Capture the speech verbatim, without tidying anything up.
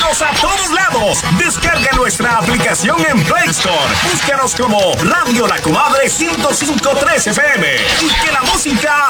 Escúchanos a todos lados. Descarga nuestra aplicación en Play Store. Búscanos como Radio La Comadre ciento cinco punto tres F M. Y que la música